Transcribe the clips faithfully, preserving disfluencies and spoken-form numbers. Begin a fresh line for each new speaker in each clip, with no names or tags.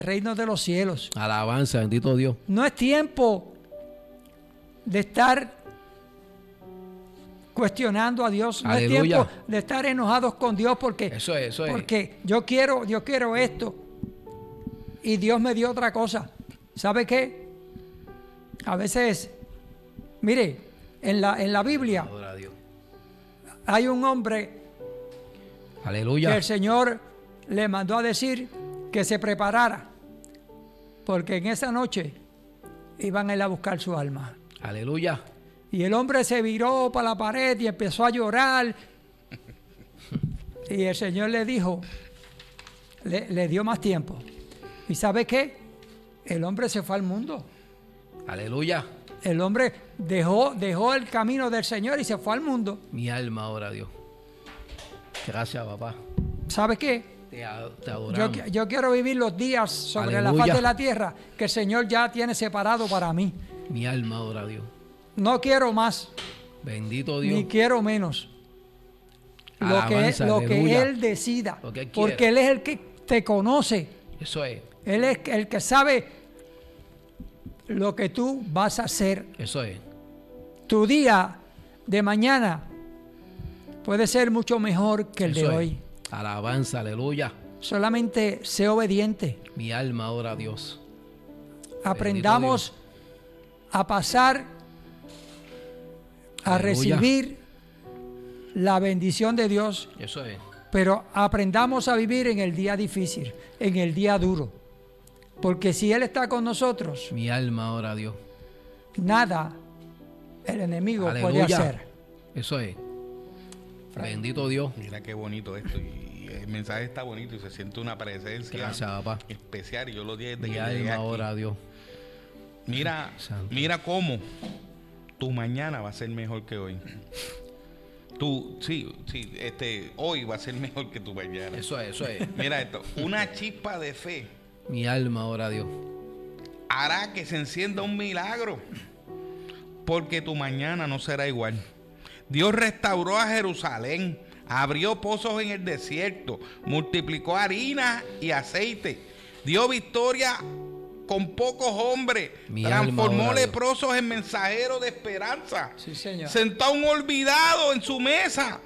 reino de los cielos.
Alabanza, bendito Dios.
No es tiempo de estar cuestionando a Dios. No
Aleluya.
es tiempo de estar enojados con Dios porque,
Eso es, eso es.
porque yo quiero, yo quiero esto y Dios me dio otra cosa. ¿Sabe qué? A veces, mire, en la, en la Biblia
Adora a Dios.
hay un hombre
Aleluya.
que el Señor le mandó a decir que se preparara, porque en esa noche iban a ir a buscar su alma.
Aleluya.
Y el hombre se viró para la pared y empezó a llorar. Y el Señor le dijo, le, le dio más tiempo. ¿Y sabe qué? El hombre se fue al mundo.
Aleluya.
El hombre dejó, dejó el camino del Señor y se fue al mundo.
Mi alma adora a Dios. Gracias, papá.
¿Sabe qué?
Te, ad- te
Yo,
adoramos.
yo quiero vivir los días sobre la
Aleluya.
faz de la tierra que el Señor ya tiene separado para mí.
Mi alma adora a Dios.
No quiero más,
Bendito Dios.
ni quiero menos. Lo que,
Alabanza,
lo que
aleluya.
Él decida.
Lo que Él
Porque
quiera.
Él es el que te conoce.
Eso es.
Él es el que sabe lo que tú vas a hacer.
Eso es.
Tu día de mañana puede ser mucho mejor que el
Eso
de
es.
hoy.
Alabanza, aleluya.
Solamente sé obediente.
Mi alma adora a Dios.
Aprendamos a pasar a
Aleluya.
recibir la bendición de Dios,
Eso es.
pero aprendamos a vivir en el día difícil, en el día duro. Porque si Él está con nosotros,
Mi alma adora a Dios.
nada el enemigo puede
Aleluya.
hacer.
Eso es. Bendito Dios.
Mira qué bonito esto. Y el mensaje está bonito y se siente una presencia
Gracias, papá.
especial. Y yo lo dije desde
Mi
que llegué
alma
aquí.
adora a Dios.
Mira,
Santo.
mira cómo tu mañana va a ser mejor que hoy. Tú, sí, sí, este, hoy va a ser mejor que tu mañana.
Eso es, eso es.
Mira esto, una chispa de fe
Mi alma adora a Dios.
hará que se encienda un milagro, porque tu mañana no será igual. Dios restauró a Jerusalén, abrió pozos en el desierto, multiplicó harina y aceite, dio victoria con pocos hombres,
Mi alma
transformó
adora a Dios.
leprosos en mensajeros de esperanza,
Sí, Señor.
sentó a un olvidado en su mesa.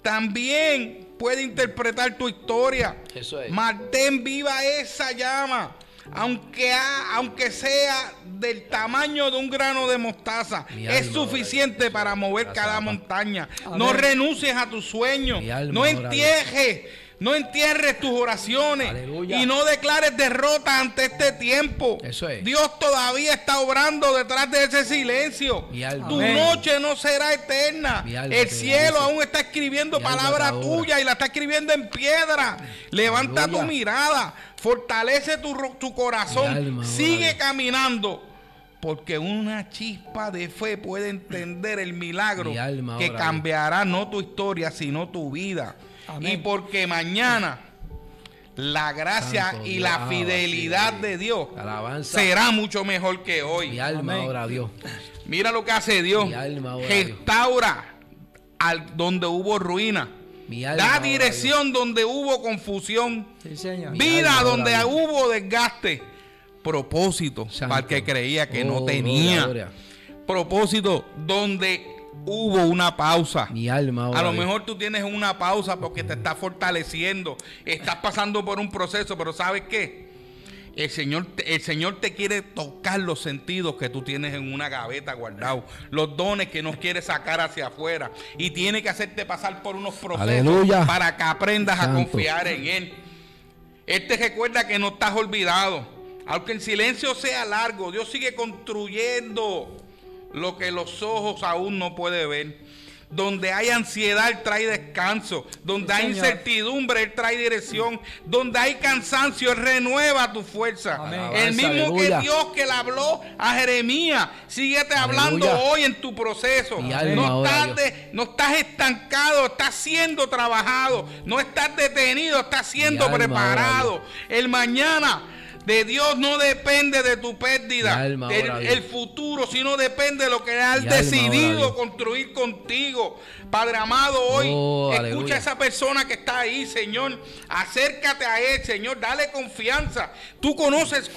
También puede interpretar tu historia.
Eso es.
Mantén viva esa llama, aunque, ha- aunque sea del tamaño de un grano de mostaza.
Mi
Es
alma
suficiente para mover
Gracias,
cada
papá.
montaña.
Amén.
No renuncies a tus sueños.
Mi alma
No
adora a
entierres, no entierres tus oraciones.
Aleluya.
Y no declares derrota ante este tiempo.
Eso es.
Dios todavía está obrando detrás de ese silencio.
Mi alma.
Tu
Amén.
noche no será eterna.
Mi alma
El
te
cielo
bendice.
aún está escribiendo
Mi alma
palabra
te adora.
tuya y la está escribiendo en piedra. Levanta
Aleluya.
tu mirada, fortalece tu, ro- tu corazón,
Mi alma
sigue
adora.
caminando. Porque una chispa de fe puede entender el milagro
Mi alma
que
adora.
cambiará no tu historia, sino tu vida.
Amén.
Y porque mañana la gracia
Santo
y
Dios.
la
Ah,
fidelidad
sí.
de Dios
Alabanza.
será mucho mejor que hoy.
Mi alma
Amén.
adora a Dios.
Mira lo que hace Dios.
Mi alma adora a Dios.
Restaura al donde hubo ruina.
Mi alma
Da
adora a Dios.
dirección donde hubo confusión.
Sí, Señor.
Mi
Vida
alma
donde
adora a Dios.
hubo desgaste. Propósito
Santo.
para el que creía que no
Oh,
tenía.
gloria, gloria.
Propósito donde hubo una pausa.
Mi alma adora
A lo
Dios.
mejor tú tienes una pausa porque te estás fortaleciendo, estás pasando por un proceso, pero ¿sabes qué? El Señor, te- el Señor te quiere tocar los sentidos que tú tienes en una gaveta guardado, los dones que no quiere sacar hacia afuera y tiene que hacerte pasar por unos procesos
Aleluya.
para que aprendas a
Santo.
confiar en Él. Él te recuerda que no estás olvidado. Aunque el silencio sea largo, Dios sigue construyendo lo que los ojos aún no pueden ver. Donde hay ansiedad, Él trae descanso. Donde
Sí,
hay
Señor.
incertidumbre, Él trae dirección. Donde hay cansancio, Él renueva tu fuerza.
Amén.
El mismo
Aleluya.
que Dios que le habló a Jeremías, síguete hablando
Aleluya.
hoy en tu proceso.
Mi alma
No
adora a
estás, de- no estás estancado, estás siendo trabajado. No estás detenido, estás siendo
alma adora a
preparado. El mañana de Dios no depende de tu pérdida,
Mi alma
del
ora a Dios.
el futuro, sino depende de lo que has
Mi alma ora a
decidido
Dios.
construir contigo. Padre amado, hoy
Oh,
escucha
aleluya.
a esa persona que está ahí, Señor. Acércate a Él, Señor. Dale confianza. Tú conoces